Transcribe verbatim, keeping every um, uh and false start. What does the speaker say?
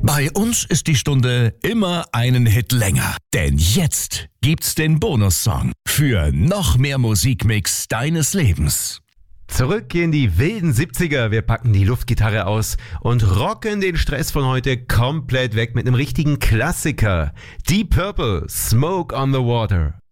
Bei uns ist die Stunde immer einen Hit länger. Denn jetzt gibt's den Bonussong für noch mehr Musikmix deines Lebens. Zurück in die wilden siebziger. Wir packen die Luftgitarre aus und rocken den Stress von heute komplett weg mit einem richtigen Klassiker. Deep Purple, Smoke on the Water.